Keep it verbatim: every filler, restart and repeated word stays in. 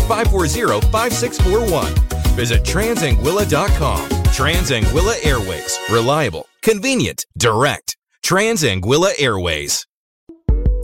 five four zero, five six four one. Visit transanguilla dot com. Transanguilla Airways. Reliable, convenient, direct. Transanguilla Airways.